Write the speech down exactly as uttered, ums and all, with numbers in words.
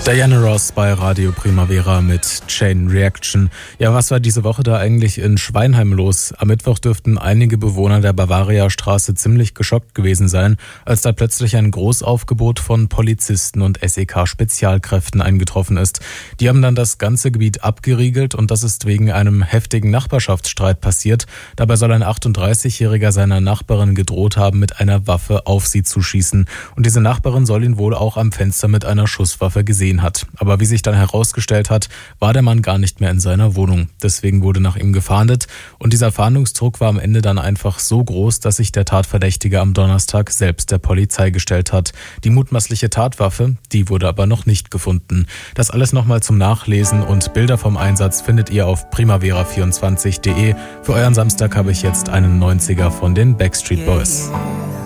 Diana Ross bei Radio Primavera mit Chain Reaction. Ja, was war diese Woche da eigentlich in Schweinheim los? Am Mittwoch dürften einige Bewohner der Bavaria-Straße ziemlich geschockt gewesen sein, als da plötzlich ein Großaufgebot von Polizisten und S E K-Spezialkräften eingetroffen ist. Die haben dann das ganze Gebiet abgeriegelt und das ist wegen einem heftigen Nachbarschaftsstreit passiert. Dabei soll ein achtunddreißigjähriger seiner Nachbarin gedroht haben, mit einer Waffe auf sie zu schießen. Und diese Nachbarin soll ihn wohl auch am Fenster mit einer Schusswaffe gesehen hat. Aber wie sich dann herausgestellt hat, war der Mann gar nicht mehr in seiner Wohnung. Deswegen wurde nach ihm gefahndet und dieser Fahndungsdruck war am Ende dann einfach so groß, dass sich der Tatverdächtige am Donnerstag selbst der Polizei gestellt hat. Die mutmaßliche Tatwaffe, die wurde aber noch nicht gefunden. Das alles nochmal zum Nachlesen und Bilder vom Einsatz findet ihr auf primavera vierundzwanzig punkt de. Für euren Samstag habe ich jetzt einen neunziger von den Backstreet Boys.